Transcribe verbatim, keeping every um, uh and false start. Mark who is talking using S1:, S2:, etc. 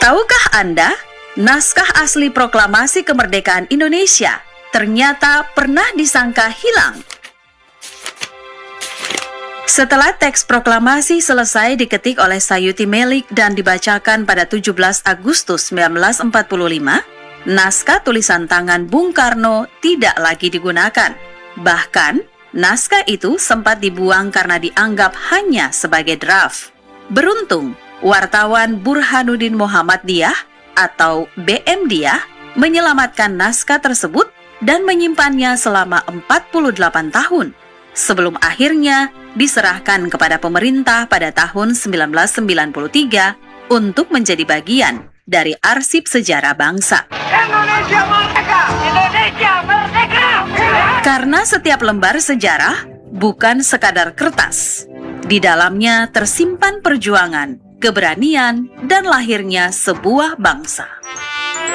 S1: Tahukah Anda, naskah asli proklamasi kemerdekaan Indonesia ternyata pernah disangka hilang? Setelah teks proklamasi selesai diketik oleh Sayuti Melik dan dibacakan pada tujuh belas Agustus seribu sembilan ratus empat puluh lima, naskah tulisan tangan Bung Karno tidak lagi digunakan. Bahkan, naskah itu sempat dibuang karena dianggap hanya sebagai draft. Beruntung, wartawan Burhanuddin Muhammad Diyah atau B M Diyah menyelamatkan naskah tersebut dan menyimpannya selama empat puluh delapan tahun, sebelum akhirnya diserahkan kepada pemerintah pada tahun seribu sembilan ratus sembilan puluh tiga untuk menjadi bagian dari arsip sejarah bangsa.
S2: Indonesia merdeka! Indonesia merdeka!
S1: Karena setiap lembar sejarah bukan sekadar kertas. Di dalamnya tersimpan perjuangan, keberanian, dan lahirnya sebuah bangsa.